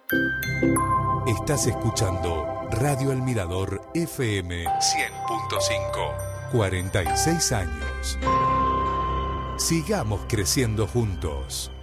Estás escuchando Radio El Mirador FM 100.5. 46 años. Sigamos creciendo juntos.